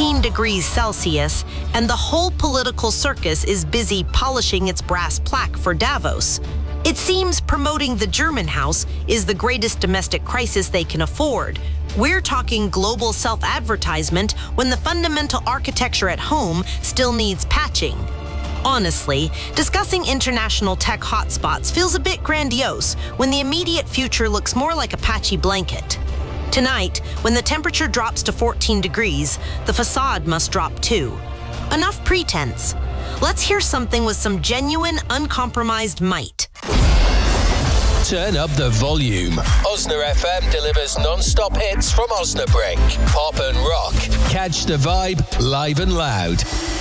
14 degrees Celsius, and the whole political circus is busy polishing its brass plaque for Davos. It seems promoting the German house is the greatest domestic crisis they can afford. We're talking global self-advertisement when the fundamental architecture at home still needs patching. Honestly, discussing international tech hotspots feels a bit grandiose when the immediate future looks more like a patchy blanket. Tonight, when the temperature drops to 14 degrees, the facade must drop too. Enough pretense. Let's hear something with some genuine, uncompromised might. Turn up the volume. Osna FM delivers non-stop hits from Osnabrück. Pop and rock. Catch the vibe live and loud.